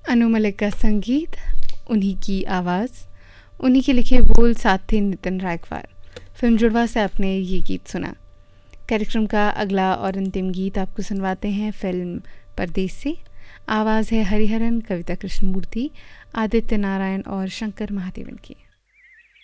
अनु मलिक का संगीत, उन्हीं की आवाज़, उन्हीं के लिखे बोल साथ थे नितिन रायकवार। फिल्म जुड़वा से आपने ये गीत सुना। कार्यक्रम का अगला और अंतिम गीत आपको सुनवाते हैं फिल्म परदेस से। आवाज़ है हरिहरन, कविता कृष्णमूर्ति, आदित्य नारायण और शंकर महादेवन की।